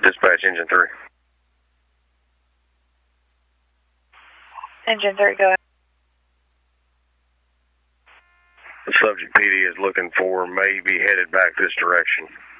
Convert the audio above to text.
Dispatch engine 3. Engine 3, go ahead. The subject PD is looking for may be headed back this direction.